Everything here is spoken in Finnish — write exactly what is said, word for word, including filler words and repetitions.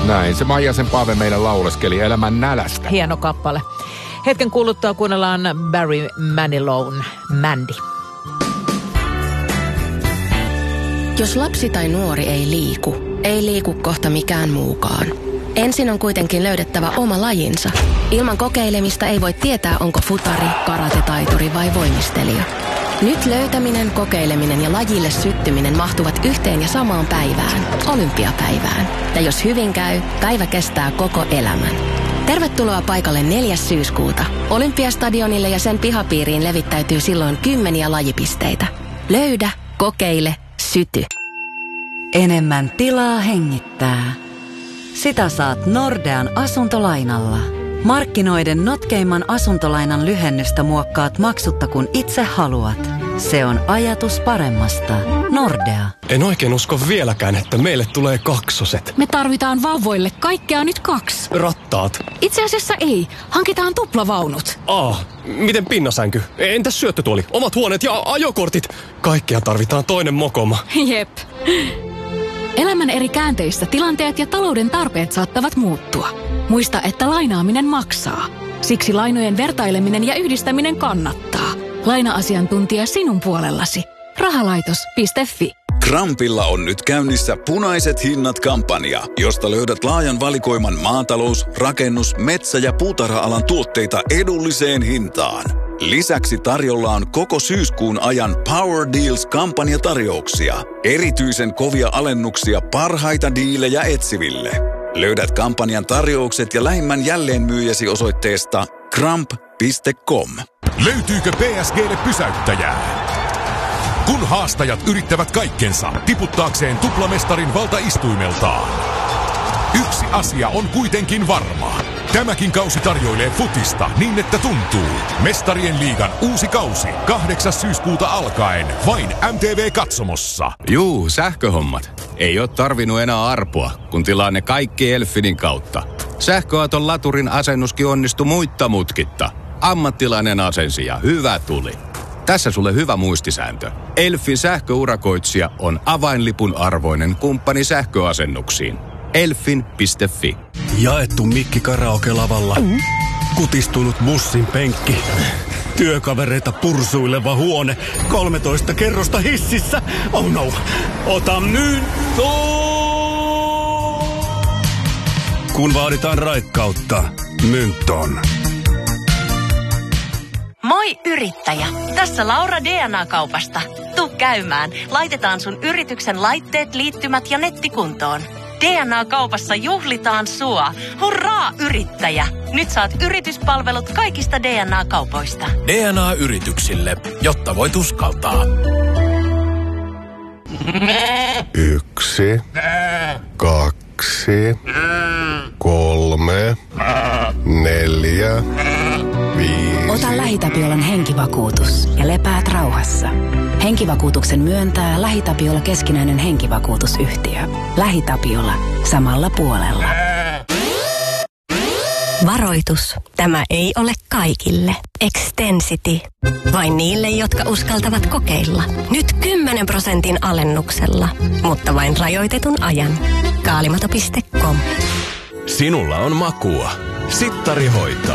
Näin se Maijasen Paave meille lauleskeli Elämän nälästä. Hieno kappale. Hetken kuluttua kuunnellaan Barry Manilown Mandy. Jos lapsi tai nuori ei liiku, ei liiku kohta mikään muukaan. Ensin on kuitenkin löydettävä oma lajinsa. Ilman kokeilemista ei voi tietää, onko futari, karatetaituri vai voimistelija. Nyt löytäminen, kokeileminen ja lajille syttyminen mahtuvat yhteen ja samaan päivään, olympiapäivään. Ja jos hyvin käy, päivä kestää koko elämän. Tervetuloa paikalle neljäs syyskuuta. Olympiastadionille ja sen pihapiiriin levittäytyy silloin kymmeniä lajipisteitä. Löydä, kokeile, syty. Enemmän tilaa hengittää. Sitä saat Nordean asuntolainalla. Markkinoiden notkeimman asuntolainan lyhennystä muokkaat maksutta kun itse haluat. Se on ajatus paremmasta. Nordea. En oikein usko vieläkään, että meille tulee kaksoset. Me tarvitaan vauvoille kaikkea nyt kaksi. Rattaat. Itse asiassa ei. Hankitaan tuplavaunut. Aa, miten pinnasänky? Entäs syöttötuoli? Omat huoneet ja ajokortit? Kaikkea tarvitaan toinen mokoma. Jep. Elämän eri käänteissä tilanteet ja talouden tarpeet saattavat muuttua. Muista, että lainaaminen maksaa. Siksi lainojen vertaileminen ja yhdistäminen kannattaa. Laina-asiantuntija sinun puolellasi. Rahalaitos piste fi. Krampilla on nyt käynnissä punaiset hinnat -kampanja, josta löydät laajan valikoiman maatalous-, rakennus-, metsä- ja puutarha-alan tuotteita edulliseen hintaan. Lisäksi tarjolla on koko syyskuun ajan Power Deals-kampanjatarjouksia. Erityisen kovia alennuksia parhaita diilejä etsiville. Löydät kampanjan tarjoukset ja lähimmän jälleenmyyjäsi osoitteesta kramp piste com. Löytyykö P S G:lle pysäyttäjää? Kun haastajat yrittävät kaikkensa tiputtaakseen tuplamestarin valtaistuimeltaan. Yksi asia on kuitenkin varma. Tämäkin kausi tarjoilee futista niin, että tuntuu. Mestarien liigan uusi kausi kahdeksas syyskuuta alkaen vain M T V-katsomossa. Juu, sähköhommat. Ei ole tarvinnut enää arpoa, kun tilaa ne kaikki Elfinin kautta. Sähköauton laturin asennuskin onnistui muitta mutkitta. Ammattilainen asensi ja hyvä tuli. Tässä sulle hyvä muistisääntö. Elfin sähköurakoitsija on avainlipun arvoinen kumppani sähköasennuksiin. elfin piste fi. Jaettu mikki karaoke-lavalla. Mm. Kutistunut bussin penkki. Työkavereita pursuileva huone. kolmetoista kerrosta hississä. Oh no. Ota myntto! Kun vaaditaan raikkautta, Mynton. Moi yrittäjä! Tässä Laura D N A-kaupasta. Tuu käymään. Laitetaan sun yrityksen laitteet, liittymät ja nettikuntoon. D N A-kaupassa juhlitaan sua. Hurraa yrittäjä! Nyt saat yrityspalvelut kaikista D N A-kaupoista. D N A-yrityksille, jotta voit uskaltaa. Yksi, kaksi, kolme, neljä, viisi. Ota LähiTapiolan henkivakuutus ja lepäät rauhassa. Henkivakuutuksen myöntää LähiTapiola keskinäinen henkivakuutusyhtiö. LähiTapiola. Samalla puolella. Varoitus. Tämä ei ole kaikille. Extensity. Vain niille, jotka uskaltavat kokeilla. Nyt kymmenen prosentin alennuksella. Mutta vain rajoitetun ajan. Kaalimato piste com. Sinulla on makua. Sittari hoitaa.